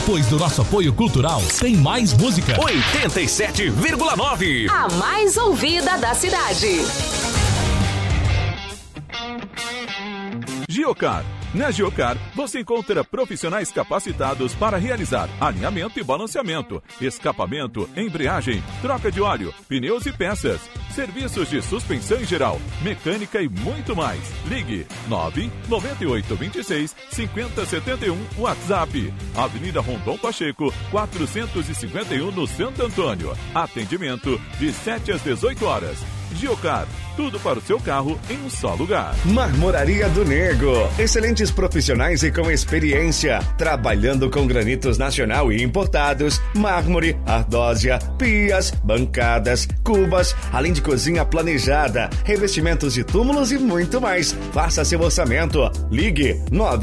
Depois do nosso apoio cultural, tem mais música. 87,9. A mais ouvida da cidade. Giocar. Na Giocar, você encontra profissionais capacitados para realizar alinhamento e balanceamento, escapamento, embreagem, troca de óleo, pneus e peças, serviços de suspensão em geral, mecânica e muito mais. Ligue 99826-5071, WhatsApp. Avenida Rondon Pacheco, 451 no Santo Antônio. Atendimento de 7 às 18 horas. Giocar, tudo para o seu carro em um só lugar. Marmoraria do Nego. Excelentes profissionais e com experiência. Trabalhando com granitos nacional e importados, mármore, ardósia, pias, bancadas, cubas, além de cozinha planejada, revestimentos de túmulos e muito mais. Faça seu orçamento. Ligue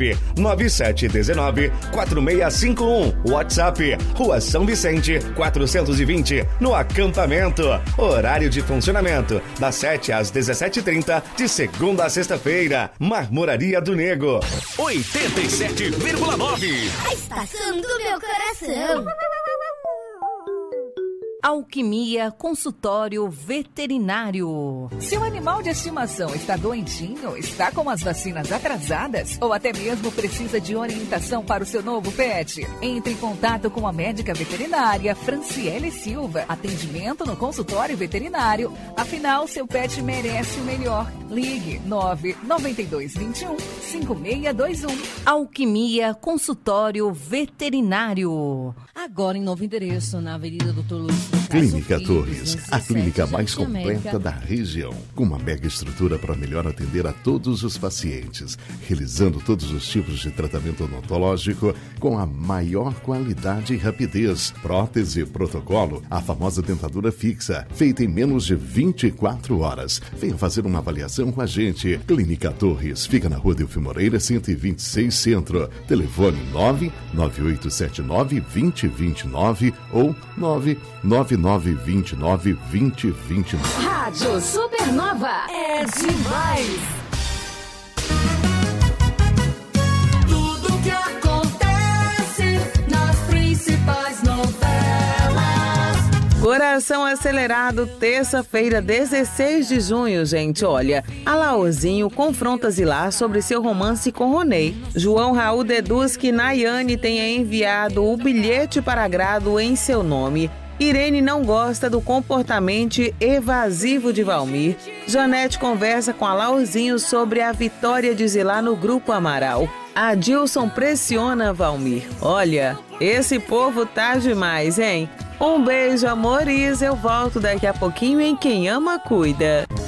99719-4651. WhatsApp, Rua São Vicente, 420, no acampamento. Horário de funcionamento das 7 às 17h30, de segunda a sexta-feira. Marmoraria do Nego. 87,9. A estação do meu coração. Alquimia Consultório Veterinário. Seu animal de estimação está doentinho, está com as vacinas atrasadas ou até mesmo precisa de orientação para o seu novo pet? Entre em contato com a médica veterinária Franciele Silva. Atendimento no consultório veterinário. Afinal, seu pet merece o melhor. Ligue 99221-5621. Alquimia Consultório Veterinário. Agora em novo endereço, na Avenida Doutor Luiz. Clínica Torres, a clínica mais completa da região, com uma mega estrutura para melhor atender a todos os pacientes, realizando todos os tipos de tratamento odontológico com a maior qualidade e rapidez. Prótese protocolo, a famosa dentadura fixa, feita em menos de 24 horas. Venha fazer uma avaliação com a gente. Clínica Torres, fica na Rua Delfim Moreira, 126 Centro. Telefone 99879-2029 ou 99929-2029. Rádio Supernova é demais. Tudo que acontece nas principais novelas. Coração Acelerado, terça-feira, 16 de junho, gente. Olha, Alaorzinho confronta Zilar sobre seu romance com Ronei. João Raul deduz que Nayane tenha enviado o bilhete para agrado em seu nome. Irene não gosta do comportamento evasivo de Valmir. Janete conversa com Alaorzinho sobre a vitória de Zilar no Grupo Amaral. Adilson pressiona Valmir. Olha, esse povo tá demais, hein? Um beijo, amores. Eu volto daqui a pouquinho em Quem Ama Cuida.